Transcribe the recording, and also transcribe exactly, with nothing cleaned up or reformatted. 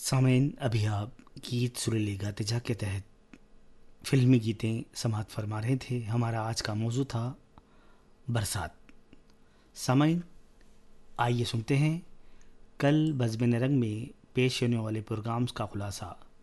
सामईन, अभी आप गीत सुरीली गाते जा के तहत फिल्मी गीतें समाअत फरमा रहे थे। हमारा आज का मौजू था बरसात। सामईन, आइए सुनते हैं कल बज़्म रंग में पेश होने वाले प्रोग्राम्स का खुलासा।